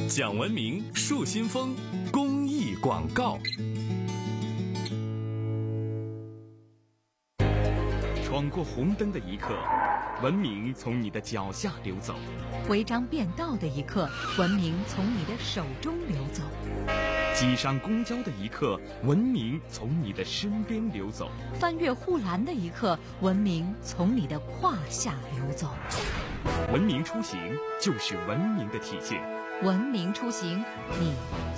讲文明树新风公益广告。闯过红灯的一刻，文明从你的脚下流走； 违章变道的一刻，文明从你的手中流走； 挤上公交的一刻，文明从你的身边流走； 翻越护栏的一刻，文明从你的胯下流走。 文明出行就是文明的体现。 文明出行，你